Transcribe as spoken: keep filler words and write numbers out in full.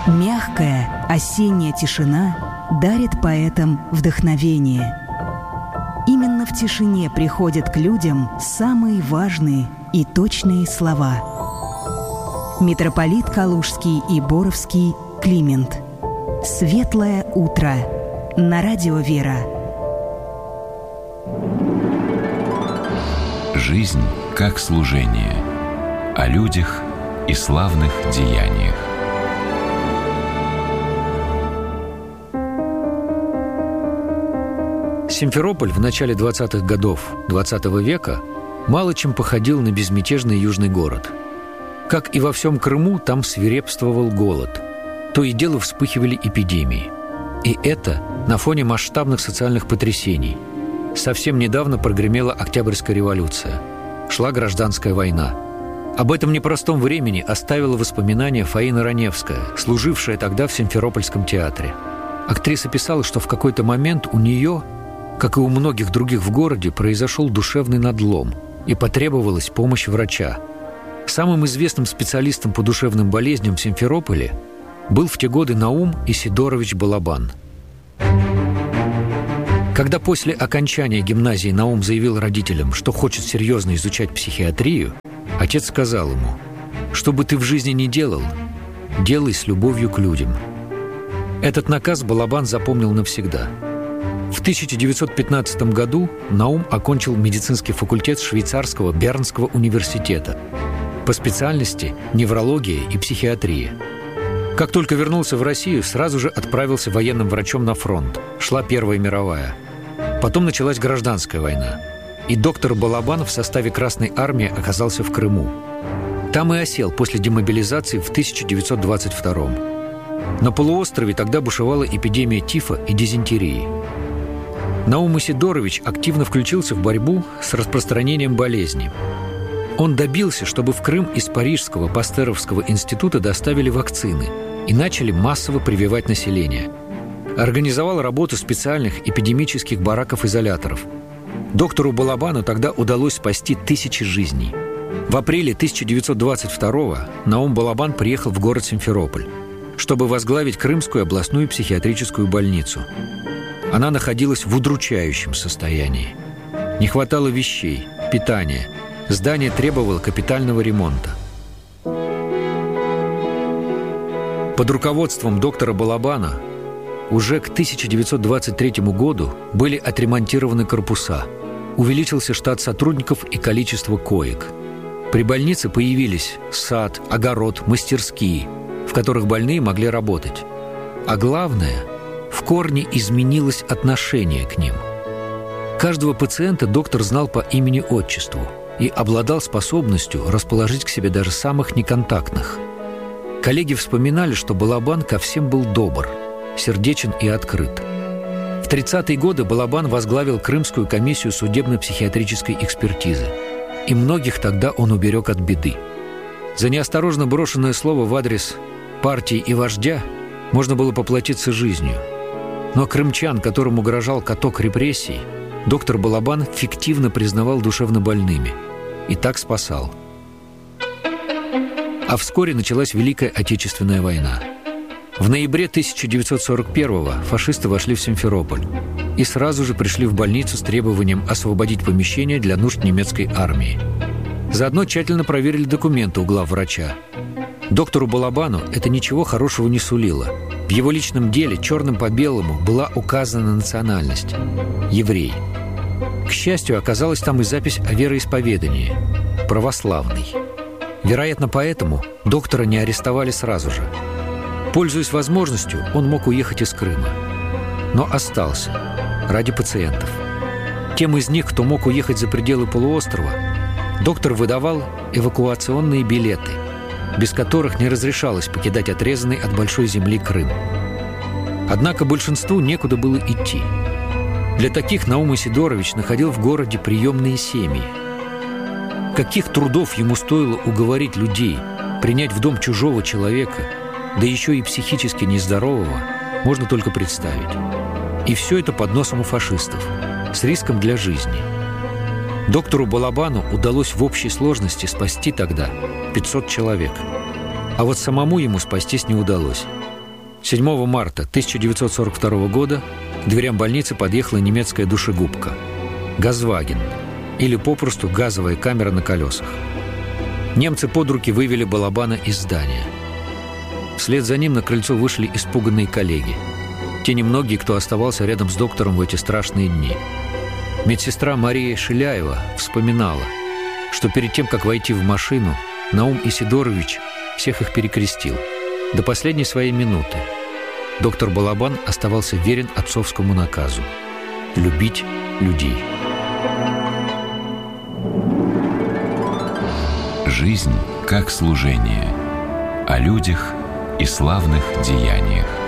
Мягкая осенняя тишина дарит поэтам вдохновение. Именно в тишине приходят к людям самые важные и точные слова. Митрополит Калужский и Боровский Климент. Светлое утро. На радио «Вера». Жизнь как служение. О людях и славных деяниях. Симферополь в начале двадцатых годов двадцатого века мало чем походил на безмятежный южный город. Как и во всем Крыму, там свирепствовал голод. То и дело вспыхивали эпидемии. И это на фоне масштабных социальных потрясений. Совсем недавно прогремела Октябрьская революция. Шла гражданская война. Об этом непростом времени оставила воспоминания Фаина Раневская, служившая тогда в Симферопольском театре. Актриса писала, что в какой-то момент у нее, как и у многих других в городе, произошел душевный надлом, и потребовалась помощь врача. Самым известным специалистом по душевным болезням в Симферополе был в те годы Наум Исидорович Балабан. Когда после окончания гимназии Наум заявил родителям, что хочет серьезно изучать психиатрию, отец сказал ему: «Что бы ты в жизни ни делал, делай с любовью к людям». Этот наказ Балабан запомнил навсегда. В тысяча девятьсот пятнадцатом году Наум окончил медицинский факультет швейцарского Бернского университета по специальности неврология и психиатрия. Как только вернулся в Россию, сразу же отправился военным врачом на фронт. Шла Первая мировая. Потом началась гражданская война. И доктор Балабан в составе Красной армии оказался в Крыму. Там и осел после демобилизации в тысяча девятьсот двадцать втором. На полуострове тогда бушевала эпидемия тифа и дизентерии. Наум Исидорович активно включился в борьбу с распространением болезни. Он добился, чтобы в Крым из Парижского Пастеровского института доставили вакцины и начали массово прививать население. Организовал работу специальных эпидемических бараков-изоляторов. Доктору Балабану тогда удалось спасти тысячи жизней. В апреле тысяча девятьсот двадцать второго Наум Балабан приехал в город Симферополь, чтобы возглавить Крымскую областную психиатрическую больницу. Она находилась в удручающем состоянии. Не хватало вещей, питания. Здание требовало капитального ремонта. Под руководством доктора Балабана уже к тысяча девятьсот двадцать третьему году были отремонтированы корпуса, увеличился штат сотрудников и количество коек. При больнице появились сад, огород, мастерские, в которых больные могли работать. А главное, в корне изменилось отношение к ним. Каждого пациента доктор знал по имени-отчеству и обладал способностью расположить к себе даже самых неконтактных. Коллеги вспоминали, что Балабан ко всем был добр, сердечен и открыт. В тридцатые годы Балабан возглавил Крымскую комиссию судебно-психиатрической экспертизы, и многих тогда он уберег от беды. За неосторожно брошенное слово в адрес партии и вождя можно было поплатиться жизнью. Но крымчан, которым угрожал каток репрессий, доктор Балабан фиктивно признавал душевнобольными и так спасал. А вскоре началась Великая Отечественная война. В ноябре тысяча девятьсот сорок первого фашисты вошли в Симферополь и сразу же пришли в больницу с требованием освободить помещение для нужд немецкой армии. Заодно тщательно проверили документы у главврача. Доктору Балабану это ничего хорошего не сулило. В его личном деле черным по белому была указана национальность – еврей. К счастью, оказалась там и запись о вероисповедании – православный. Вероятно, поэтому доктора не арестовали сразу же. Пользуясь возможностью, он мог уехать из Крыма. Но остался ради пациентов. Тем из них, кто мог уехать за пределы полуострова, доктор выдавал эвакуационные билеты, без которых не разрешалось покидать отрезанный от большой земли Крым. Однако большинству некуда было идти. Для таких Наум Исидорович находил в городе приемные семьи. Каких трудов ему стоило уговорить людей принять в дом чужого человека, да еще и психически нездорового, можно только представить. И все это под носом у фашистов, с риском для жизни. Доктору Балабану удалось в общей сложности спасти тогда пятьсот человек. А вот самому ему спастись не удалось. седьмого марта тысяча девятьсот сорок второго года к дверям больницы подъехала немецкая душегубка «Газваген», или попросту газовая камера на колесах. Немцы под руки вывели Балабана из здания. Вслед за ним на крыльцо вышли испуганные коллеги. Те немногие, кто оставался рядом с доктором в эти страшные дни. Медсестра Мария Шиляева вспоминала, что перед тем, как войти в машину, Наум Исидорович всех их перекрестил. До последней своей минуты доктор Балабан оставался верен отцовскому наказу – любить людей. Жизнь как служение. О людях и славных деяниях.